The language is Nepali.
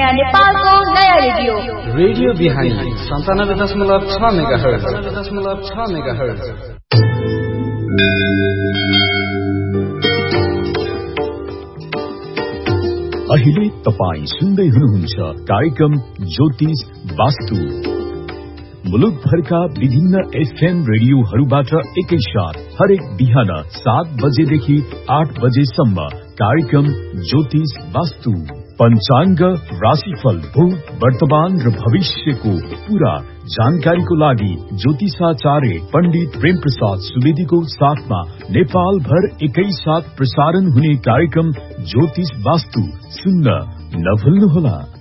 नयाँ नेपालको नयाँ रेडियो बिहानी 97.6 मेगाहर्ज। अहिले तपाई सुन्दै हुनुहुन्छ कार्यक्रम ज्योतिष वास्तु। मुलुकभरका विभिन्न एफएम रेडियोहरूबाट एकैसाथ हरेक बिहान 7 बजेदेखि 8 बजेसम्म कार्यक्रम ज्योतिष वास्तु। पञ्चाङ्ग, राशिफल, भूत, वर्तमान र भविष्यको पूरा जानकारीको लागि ज्योतिषाचार्य पण्डित प्रेम प्रसाद सुवेदीको साथमा नेपाल भर एकैसाथ प्रसारण हुने कार्यक्रम ज्योतिष वास्तु सुन्न नभुल्नुहोला।